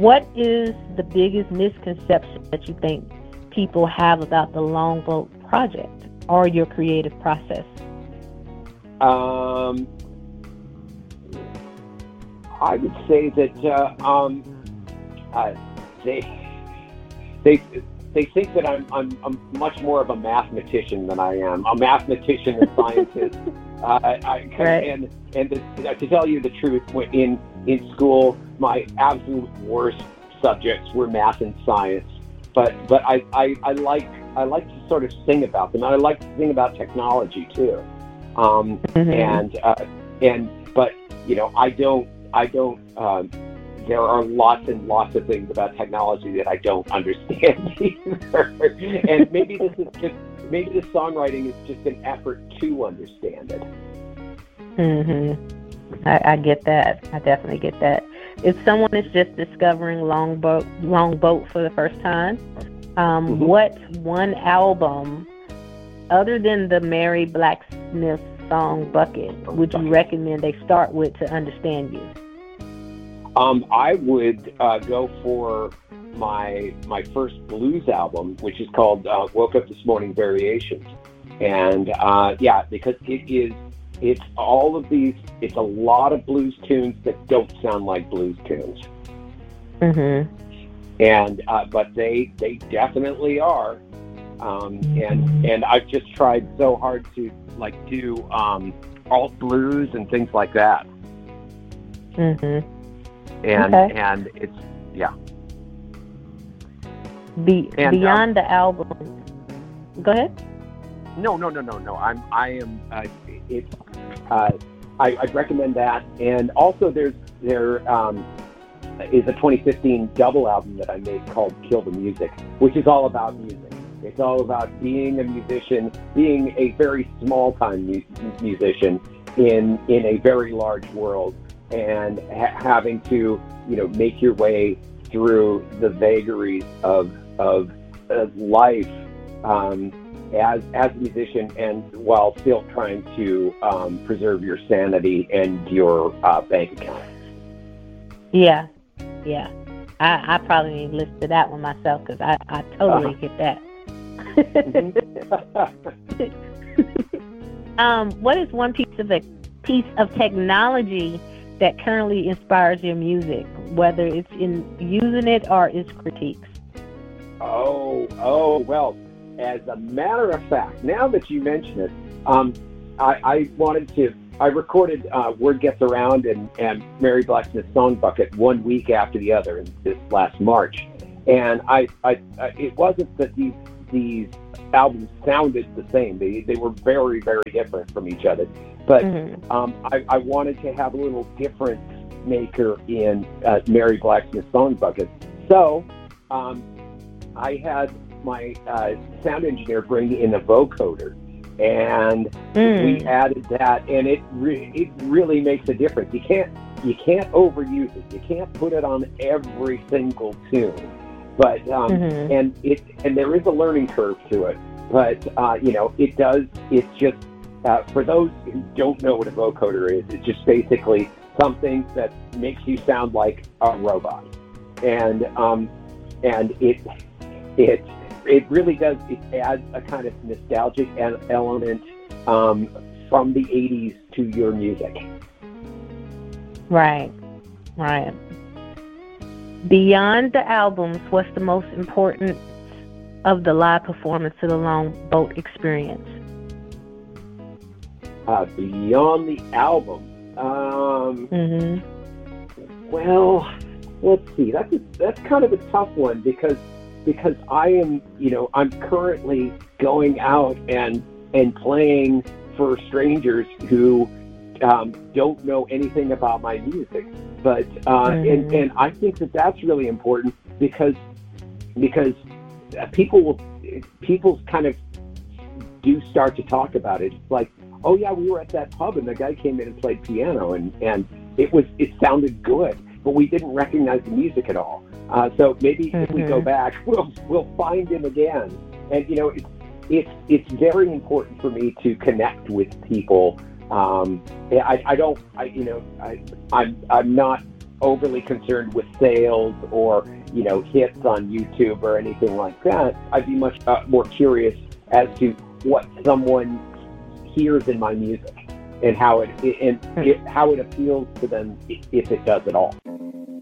What is the biggest misconception that you think people have about the Longboat project or your creative process? I would say that they think that I'm much more of a mathematician than I am. A mathematician and scientist. Right. And to tell you the truth, in school, my absolute worst subjects were math and science. But I like to sort of sing about them. And I like to sing about technology too. But you know, I don't. There are lots and lots of things about technology that I don't understand either. And maybe the songwriting is just an effort to understand it. I get that. I definitely get that. If someone is just discovering Longboat for the first time, what one album, other than the Mary Blacksmith song Bucket, would you recommend they start with to understand you? I would go for my first blues album, which is called Woke Up This Morning Variations. And because it's all of these, it's a lot of blues tunes that don't sound like blues tunes. And but they definitely are. And I've just tried so hard to do alt blues and things like that. And it's beyond the album. Go ahead. No. I'd recommend that. And also there is a 2015 double album that I made called Kill the Music, which is all about music. It's all about being a musician, being a very small-time musician in a very large world, and having to, make your way through the vagaries of life as a musician, and while still trying to preserve your sanity and your bank account. Yeah. I probably need to listen to that one myself, because I totally get that. What is one piece of technology that currently inspires your music, whether it's in using it or its critiques? Well, as a matter of fact, now that you mention it, I recorded Word Gets Around and Mary Blacksmith's Song Bucket 1 week after the other in this last March. And it wasn't that these albums sounded the same. They were very, very different from each other. But I wanted to have a little difference maker in Mary Blacksmith's Song Bucket. So I had my sound engineer bring in a vocoder, and we added that, and it really makes a difference. You can't overuse it. You can't put it on every single tune. But and there is a learning curve to it. But it does. It's just for those who don't know what a vocoder is, it's just basically something that makes you sound like a robot, and it really does. It adds a kind of nostalgic element from the 80s to your music. Right. Beyond the albums, what's the most important of the live performance to the Longboat experience? Beyond the album, well, let's see. That's kind of a tough one because I am, I'm currently going out and playing for strangers who don't know anything about my music. But and I think that's really important because people kind of do start to talk about it. It's like, oh yeah, we were at that pub and the guy came in and played piano and it sounded good, but we didn't recognize the music at all. So maybe if we go back, we'll find him again. And it's very important for me to connect with people. I'm not overly concerned with sales or, hits on YouTube or anything like that. I'd be much more curious as to what someone hears in my music and how it appeals to them, if it does at all.